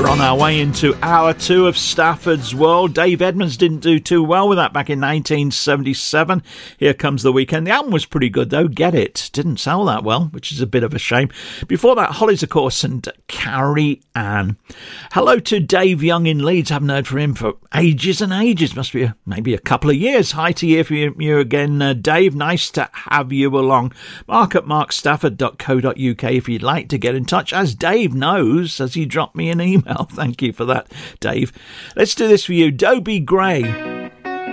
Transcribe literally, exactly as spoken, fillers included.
on our way into hour two of Stafford's World. Dave Edmunds didn't do too well with that back in nineteen seventy-seven. Here Comes the Weekend. The album was pretty good though. Get It didn't sell that well, which is a bit of a shame. Before that, Hollies, of course, and Carrie Ann. Hello to Dave Young in Leeds. Haven't heard from him for ages and ages. Must be a, maybe a couple of years. Hi to you, for you, you again, uh, Dave. Nice to have you along. Mark at mark stafford dot co dot uk if you'd like to get in touch. As Dave knows, as he dropped me an email. Thank you for that, Dave. Let's do this for you. Dobie Gray.